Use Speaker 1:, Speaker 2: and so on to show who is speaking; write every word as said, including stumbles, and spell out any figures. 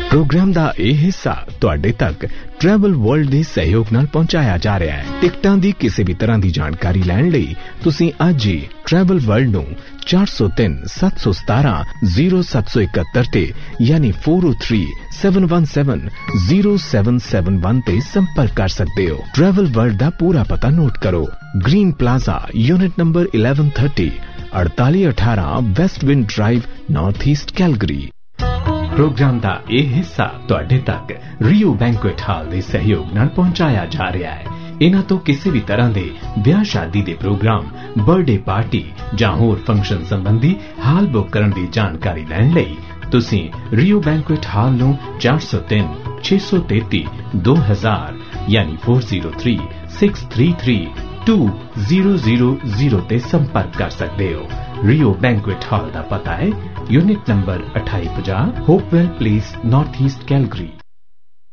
Speaker 1: Programme का यह हिस्सा तुहाडे तक ट्रैवल वर्ल्ड के सहयोग नाल पहुंचाया जा रहा है। टिकटां दी किसी भी तरह की जानकारी लैण लई तुसीं अज ही ट्रैवल वर्ल्ड नूं चार सौ तीन सत्त सौ सतारह जीरो सत्त सौ इकहत्तर ते यानी four O three seven one seven zero seven seven one ते संपर्क कर सकते हो। ट्रैवल वर्ल्ड का पूरा पता नोट करो। Green plaza unit number eleven thirty अड़ताली अठारह west wind drive north east Calgary. Programme का यह हिस्सा तुहाडे तक रियो बैंकुएट हाल के सहयोग नाल पहुंचाया जा रहा है। इन्हां तो किसी भी तरह के ब्याह शादी के प्रोग्राम, बर्थडे पार्टी जां होर फंक्शन संबंधी हाल बुक करने की जानकारी लैण लई तुसीं रियो बैंकुएट हाल नूं चार सौ तीन छे सौ तेती दो हजार यानी four zero three six three three to zero zero zero ते संपर्क कर सकते हो। रियो बैंकुएट हॉल का पता है यूनिट नंबर अठाई पचास Hopewell place north east Calgary.